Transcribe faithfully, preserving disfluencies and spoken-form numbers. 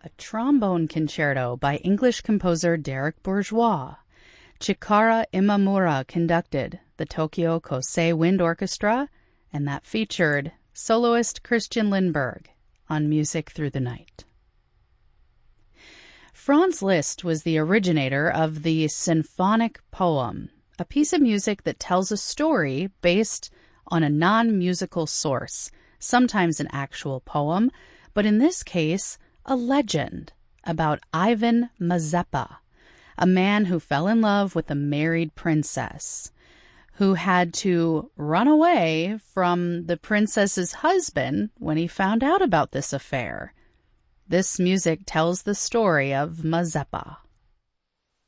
a trombone concerto by English composer Derek Bourgeois. Chikara Imamura conducted the Tokyo Kosei Wind Orchestra, and that featured soloist Christian Lindberg on Music Through the Night. Franz Liszt was the originator of the symphonic poem, a piece of music that tells a story based on a non-musical source, sometimes an actual poem, but in this case, a legend about Ivan Mazeppa, a man who fell in love with a married princess, who had to run away from the princess's husband when he found out about this affair. This music tells the story of Mazeppa.